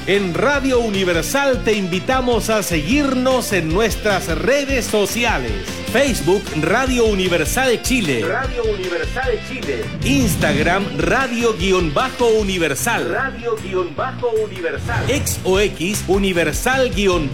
En Radio Universal te invitamos a seguirnos en nuestras redes sociales. Facebook Radio Universal Chile. Radio Universal Chile. Instagram Radio-Universal. Radio-Universal. Ex o X Universal-